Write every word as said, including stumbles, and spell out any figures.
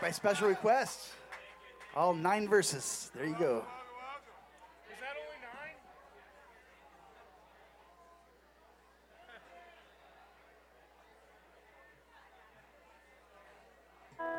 by special request. All nine verses. There you go.